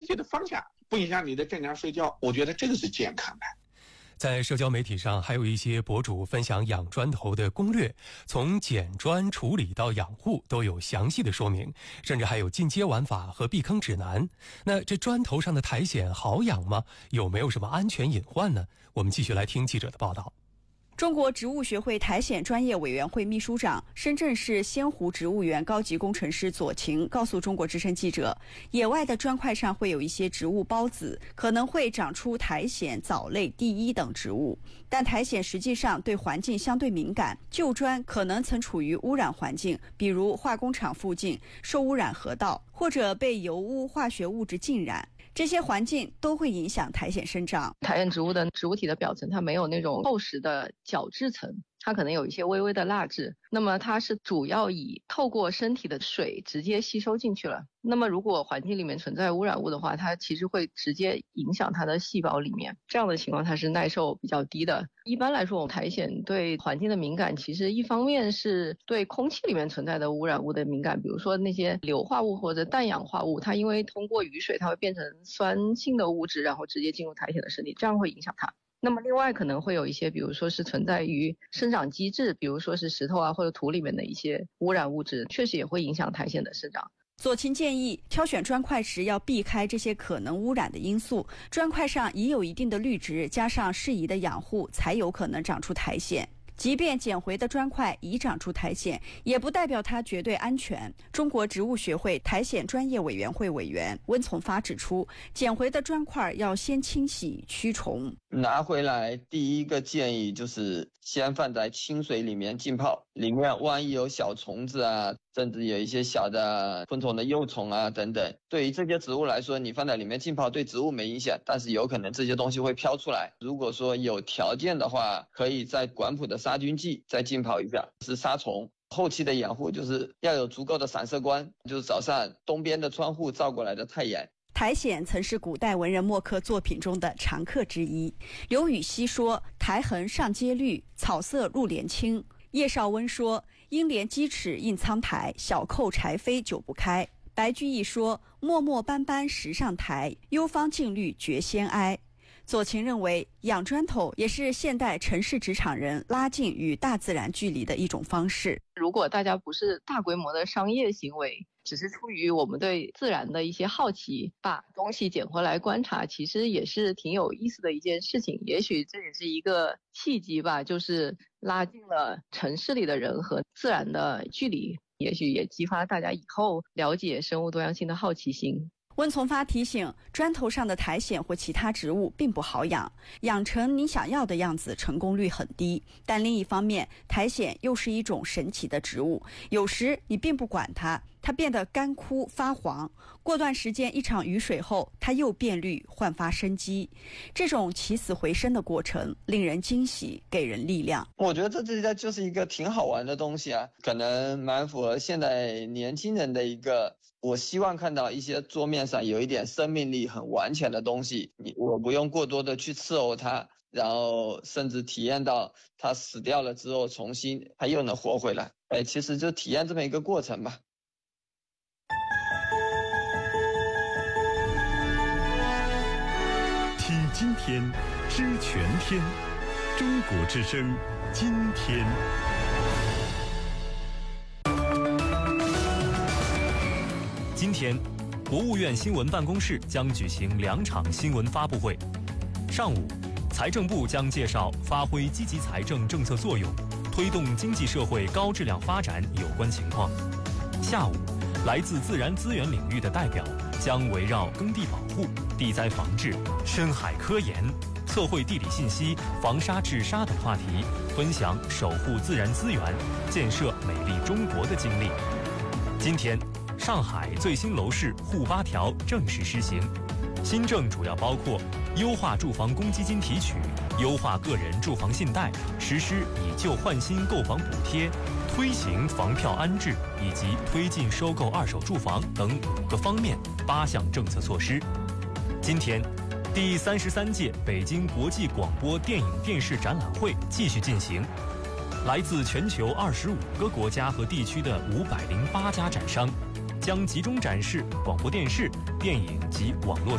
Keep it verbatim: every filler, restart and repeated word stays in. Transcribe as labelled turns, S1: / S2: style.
S1: 体的方向，不影响你的正常睡觉，我觉得这个是健康的。
S2: 在社交媒体上，还有一些博主分享养砖头的攻略，从捡砖、处理到养护都有详细的说明，甚至还有进阶玩法和避坑指南。那这砖头上的苔藓好养吗？有没有什么安全隐患呢？我们继续来听记者的报道。
S3: 中国植物学会苔藓专业委员会秘书长、深圳市仙湖植物园高级工程师左晴告诉中国之声记者，野外的砖块上会有一些植物孢子，可能会长出苔藓、藻类、地衣等植物，但苔藓实际上对环境相对敏感，旧砖可能曾处于污染环境，比如化工厂附近、受污染河道，或者被油污、化学物质浸染，这些环境都会影响苔藓生长。
S4: 苔藓植物的植物体的表层它没有那种厚实的角质层，它可能有一些微微的蜡质，那么它是主要以透过身体的水直接吸收进去了。那么如果环境里面存在污染物的话，它其实会直接影响它的细胞里面，这样的情况它是耐受比较低的。一般来说，我们苔藓对环境的敏感，其实一方面是对空气里面存在的污染物的敏感，比如说那些硫化物或者氮氧化物，它因为通过雨水它会变成酸性的物质，然后直接进入苔藓的身体，这样会影响它。那么另外可能会有一些，比如说是存在于生长机制，比如说是石头啊或者土里面的一些污染物质，确实也会影响苔藓的生长。
S3: 左晴建议挑选砖块时要避开这些可能污染的因素，砖块上已有一定的绿植，加上适宜的养护，才有可能长出苔藓。即便捡回的砖块已长出苔藓，也不代表它绝对安全。中国植物学会苔藓专业委员会委员温从发指出，捡回的砖块要先清洗驱虫。
S5: 拿回来第一个建议就是先放在清水里面浸泡，里面万一有小虫子啊，甚至有一些小的昆虫的幼虫啊等等，对于这些植物来说，你放在里面浸泡对植物没影响，但是有可能这些东西会飘出来。如果说有条件的话，可以在管谱的杀菌剂再浸泡一下，是杀虫。后期的养护就是要有足够的散射光，就是早上东边的窗户照过来的太阳。
S3: 苔藓曾是古代文人墨客作品中的常客之一。刘禹锡说，苔痕上阶绿，草色入帘青。叶绍温说，鹰帘鸡齿映苍苔，小扣柴扉久不开。白居易说，漠漠斑斑石上苔，幽芳尽绿觉先哀。左晴认为，养砖头也是现代城市职场人拉近与大自然距离的一种方式。
S4: 如果大家不是大规模的商业行为，只是出于我们对自然的一些好奇，把东西捡回来观察，其实也是挺有意思的一件事情。也许这也是一个契机吧，就是拉近了城市里的人和自然的距离，也许也激发大家以后了解生物多样性的好奇心。
S3: 温从发提醒，砖头上的苔藓或其他植物并不好养，养成你想要的样子成功率很低。但另一方面，苔藓又是一种神奇的植物，有时你并不管它，它变得干枯发黄，过段时间一场雨水后，它又变绿焕发生机。这种起死回生的过程令人惊喜，给人力量。
S5: 我觉得这这就是一个挺好玩的东西啊，可能蛮符合现在年轻人的一个，我希望看到一些桌面上有一点生命力很完全的东西，你我不用过多的去伺候它，然后甚至体验到它死掉了之后重新它又能活回来。哎，其实就体验这么一个过程吧。
S6: 听今天，知全天，中国之声，今天。
S7: 今天，国务院新闻办公室将举行两场新闻发布会。上午，财政部将介绍发挥积极财政政策作用，推动经济社会高质量发展有关情况。下午，来自自然资源领域的代表将围绕耕地保护、地灾防治、深海科研、测绘地理信息、防沙治沙等话题，分享守护自然资源、建设美丽中国的经历。今天，上海最新楼市沪八条正式施行，新政主要包括优化住房公积金提取、优化个人住房信贷、实施以旧换新购房补贴、推行房票安置以及推进收购二手住房等五个方面八项政策措施。今天，第三十三届北京国际广播电影电视展览会继续进行，来自全球二十五个国家和地区的五百零八家展商将集中展示广播电视、电影及网络